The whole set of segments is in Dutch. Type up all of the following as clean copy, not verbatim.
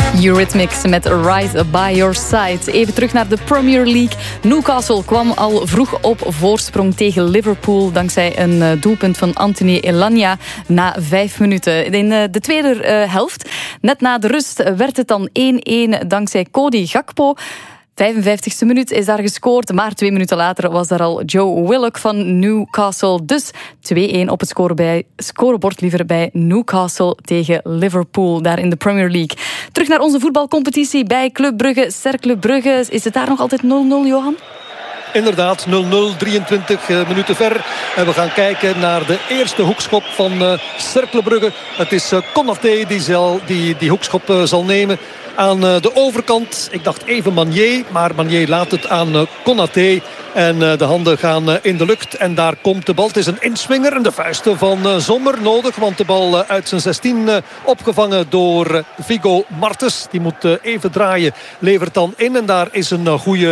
Eurythmics met Right By Your Side. Even terug naar de Premier League. Newcastle kwam al vroeg op voorsprong tegen Liverpool dankzij een doelpunt van Anthony Elanga na 5 minuten. In de tweede helft, net na de rust, werd het dan 1-1 dankzij Cody Gakpo. 55e minuut is daar gescoord, maar 2 minuten later was daar al Joe Willock van Newcastle. Dus 2-1 op het scorebord bij Newcastle tegen Liverpool, daar in de Premier League. Terug naar onze voetbalcompetitie bij Club Brugge, Cercle Brugge. Is het daar nog altijd 0-0, Johan? Inderdaad, 0-0, 23 minuten ver. En we gaan kijken naar de eerste hoekschop van Cercle Brugge. Het is Konaté die hoekschop zal nemen. Aan de overkant, ik dacht even Manier, maar Manier laat het aan Konaté. En de handen gaan in de lucht en daar komt de bal. Het is een inswinger en de vuisten van Sommer nodig. Want de bal uit zijn 16 opgevangen door Viggo Martens. Die moet even draaien, levert dan in. En daar is een goede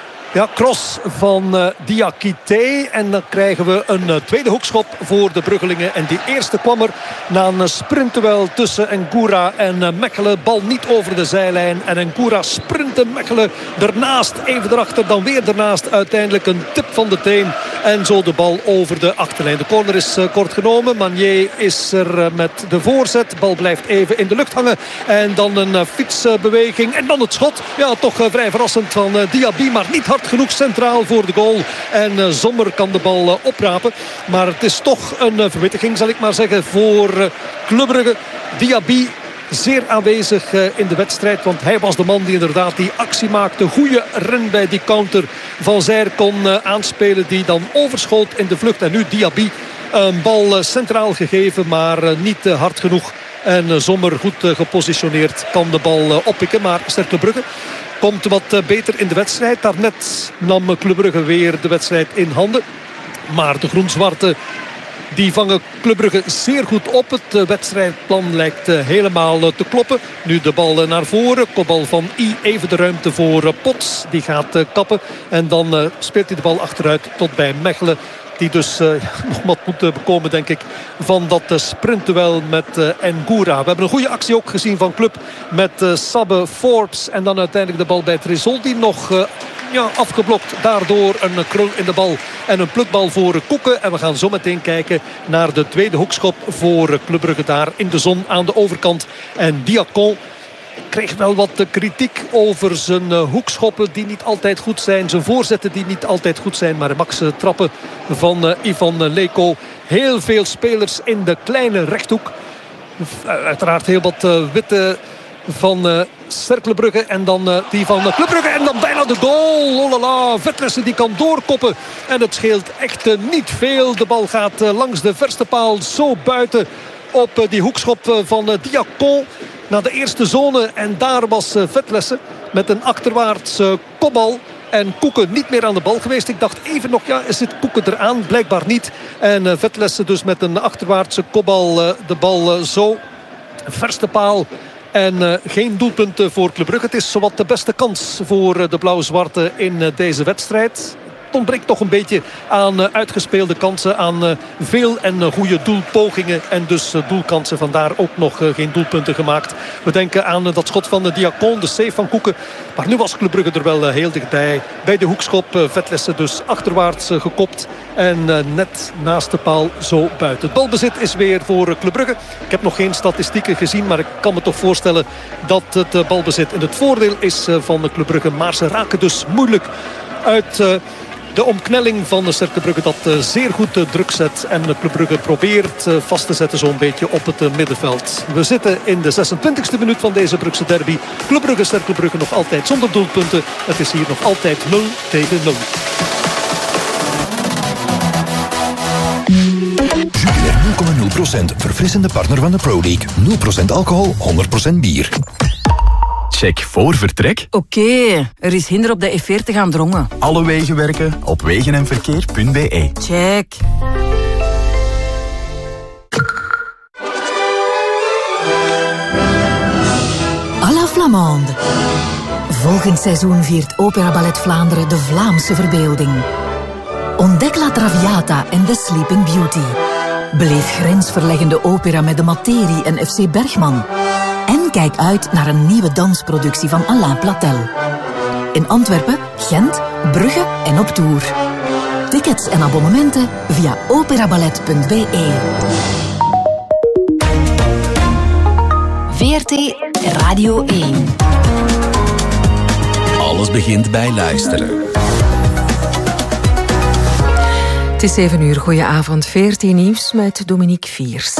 cross van Diakité. En dan krijgen we een tweede hoekschop voor de Bruggelingen. En die eerste kwam er na een sprintduel tussen Ngura en Mechelen. Bal niet over de zijlijn. En Ngura sprintte Mechelen ernaast. Even erachter, dan weer ernaast. Uiteindelijk een tip van de teen. En zo de bal over de achterlijn. De corner is kort genomen. Manier is er met de voorzet. De bal blijft even in de lucht hangen. En dan een fietsbeweging. En dan het schot. Ja, toch vrij verrassend van Diaby. Maar niet hard genoeg centraal voor de goal. En Sommer kan de bal oprapen. Maar het is toch een verwittiging, zal ik maar zeggen, voor Club Brugge. Diaby zeer aanwezig in de wedstrijd. Want hij was de man die inderdaad die actie maakte. Goede ren bij die counter van Zaire kon aanspelen. Die dan overschoot in de vlucht. En nu Diaby een bal centraal gegeven. Maar niet hard genoeg. En Sommer goed gepositioneerd kan de bal oppikken. Maar Cercle Brugge komt wat beter in de wedstrijd. Daarnet nam Club Brugge weer de wedstrijd in handen. Maar de groen-zwarte die vangen Club Brugge zeer goed op. Het wedstrijdplan lijkt helemaal te kloppen. Nu de bal naar voren. Kopbal van I. Even de ruimte voor Pots. Die gaat kappen. En dan speelt hij de bal achteruit tot bij Mechelen. Die dus nog wat moet bekomen, denk ik, van dat sprintduel met Ngura. We hebben een goede actie ook gezien van Club met Sabbe, Forbes. En dan uiteindelijk de bal bij Tresoldi nog afgeblokt. Daardoor een krul in de bal en een plukbal voor Koeken. En we gaan zo meteen kijken naar de tweede hoekschop voor Club Brugge daar in de zon aan de overkant. En Diacon kreeg wel wat kritiek over zijn hoekschoppen die niet altijd goed zijn. Zijn voorzetten die niet altijd goed zijn. Maar de max trappen van Ivan Leko. Heel veel spelers in de kleine rechthoek. Uiteraard heel wat witte van Cercle Brugge. En dan die van Club Brugge. En dan bijna de goal. Olala, Vetlessen die kan doorkoppen. En het scheelt echt niet veel. De bal gaat langs de verste paal zo buiten op die hoekschop van Diacon. Naar de eerste zone. En daar was Vetlessen met een achterwaarts kopbal. En Koeken niet meer aan de bal geweest. Ik dacht even nog, zit Koeken eraan? Blijkbaar niet. En Vetlessen dus met een achterwaartse kopbal de bal zo. Verste paal. En geen doelpunt voor Club Brugge. Het is zowat de beste kans voor de blauw-zwarte in deze wedstrijd. Het ontbreekt toch een beetje aan uitgespeelde kansen. Aan veel en goede doelpogingen. En dus doelkansen. Vandaar ook nog geen doelpunten gemaakt. We denken aan dat schot van de Diacon. De save van Koeken. Maar nu was Club Brugge er wel heel dichtbij. Bij de hoekschop Vetlessen dus achterwaarts gekopt. En net naast de paal zo buiten. Het balbezit is weer voor Club Brugge. Ik heb nog geen statistieken gezien. Maar ik kan me toch voorstellen dat het balbezit in het voordeel is van de Club Brugge. Maar ze raken dus moeilijk uit de omknelling van de Cercle Brugge dat zeer goed druk zet. En de Club Brugge probeert vast te zetten zo'n beetje op het middenveld. We zitten in de 26e minuut van deze Brugse derby. Club Brugge, Cercle Brugge nog altijd zonder doelpunten. Het is hier nog altijd 0-0. Jupiler 0,0%. Verfrissende partner van de Pro League. 0% alcohol, 100% bier. Check voor vertrek. Oké, er is hinder op de E40 aan Drongen. Alle wegen werken op wegenenverkeer.be. Check. À la Flamande. Volgend seizoen viert Opera Ballet Vlaanderen de Vlaamse verbeelding. Ontdek La Traviata en The Sleeping Beauty. Beleef grensverleggende opera met de Materie en FC Bergman. En kijk uit naar een nieuwe dansproductie van Alain Platel. In Antwerpen, Gent, Brugge en op tour. Tickets en abonnementen via operaballet.be. VRT Radio 1. Alles begint bij luisteren. Het is 7 uur, goedenavond. VRT Nieuws met Dominique Viers.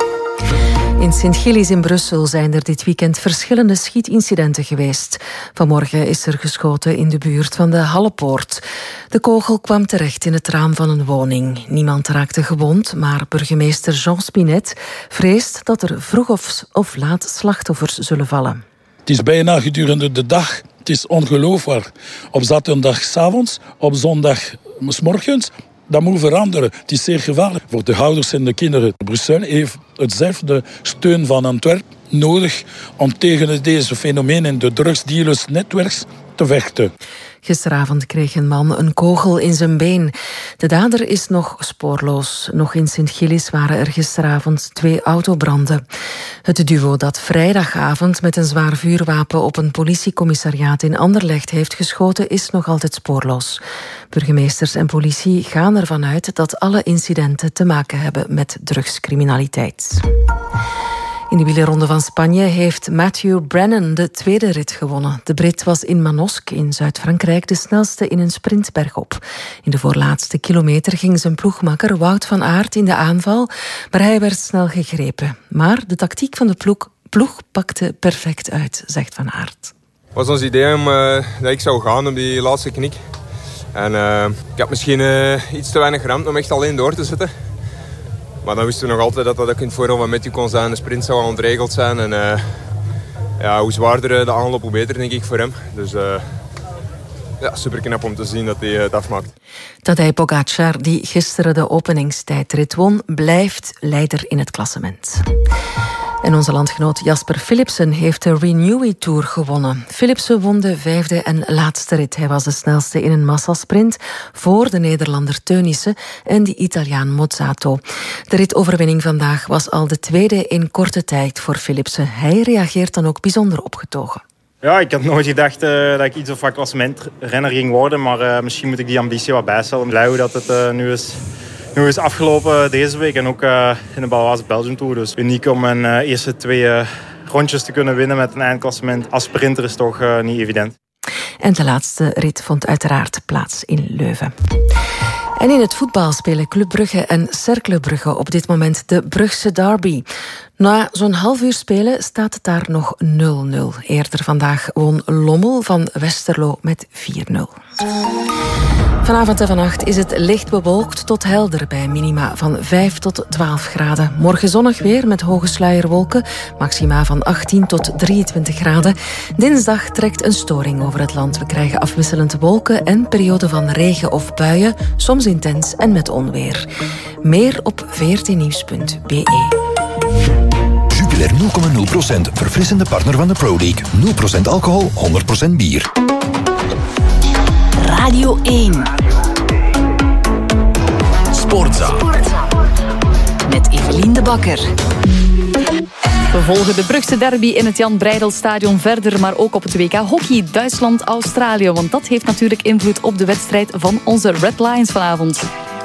In Sint-Gilles in Brussel zijn er dit weekend verschillende schietincidenten geweest. Vanmorgen is er geschoten in de buurt van de Hallepoort. De kogel kwam terecht in het raam van een woning. Niemand raakte gewond, maar burgemeester Jean Spinet vreest dat er vroeg of laat slachtoffers zullen vallen. Het is bijna gedurende de dag. Het is ongelooflijk. Op zaterdagavond, op zondag 's morgens. Dat moet veranderen. Het is zeer gevaarlijk voor de ouders en de kinderen. Brussel heeft hetzelfde steun van Antwerpen nodig om tegen deze fenomenen, de drugsdealersnetwerks, te vechten. Gisteravond kreeg een man een kogel in zijn been. De dader is nog spoorloos. Nog in Sint-Gilles waren er gisteravond 2 autobranden. Het duo dat vrijdagavond met een zwaar vuurwapen op een politiecommissariaat in Anderlecht heeft geschoten is nog altijd spoorloos. Burgemeesters en politie gaan ervan uit dat alle incidenten te maken hebben met drugscriminaliteit. In de wielerronde van Spanje heeft Matthew Brennan de tweede rit gewonnen. De Brit was in Manosque in Zuid-Frankrijk de snelste in een sprint bergop. In de voorlaatste kilometer ging zijn ploegmakker Wout van Aert in de aanval, maar hij werd snel gegrepen. Maar de tactiek van de ploeg pakte perfect uit, zegt Van Aert. Het was ons idee dat ik zou gaan op die laatste knik. En ik had misschien iets te weinig ruimte om echt alleen door te zetten. Maar dan wisten we nog altijd dat dat ook in het voordeel van Matthew kon zijn. De sprint zou al ontregeld zijn. En hoe zwaarder de aanloop, hoe beter, denk ik, voor hem. Dus super knap om te zien dat hij het afmaakt. Tadej Pogacar, die gisteren de openingstijdrit won, blijft leider in het klassement. En onze landgenoot Jasper Philipsen heeft de Renewy Tour gewonnen. Philipsen won de 5e en laatste rit. Hij was de snelste in een massasprint voor de Nederlander Teunissen en de Italiaan Mozzato. De ritoverwinning vandaag was al de tweede in korte tijd voor Philipsen. Hij reageert dan ook bijzonder opgetogen. Ja, ik had nooit gedacht dat ik iets of wat klassementrenner ging worden, maar misschien moet ik die ambitie wat bijstellen. Blij hoe dat het nu is afgelopen deze week en ook in de Baloise Belgium Tour. Dus uniek om mijn eerste 2 rondjes te kunnen winnen met een eindklassement. Als sprinter is toch niet evident. En de laatste rit vond uiteraard plaats in Leuven. En in het voetbal spelen Club Brugge en Cercle Brugge op dit moment de Brugse derby. Na zo'n half uur spelen staat het daar nog 0-0. Eerder vandaag won Lommel van Westerlo met 4-0. Vanavond en vannacht is het licht bewolkt tot helder bij minima van 5 tot 12 graden. Morgen zonnig weer met hoge sluierwolken, maxima van 18 tot 23 graden. Dinsdag trekt een storing over het land. We krijgen afwisselend wolken en perioden van regen of buien, soms intens en met onweer. Meer op vrtnieuws.be. Jupiler 0,0%, verfrissende partner van de Pro League. 0% alcohol, 100% bier. Radio 1. Sportza. Met Evelien de Bakker. We volgen de Brugse derby in het Jan Breydel-stadion verder, maar ook op het WK Hockey Duitsland-Australië. Want dat heeft natuurlijk invloed op de wedstrijd van onze Red Lions vanavond.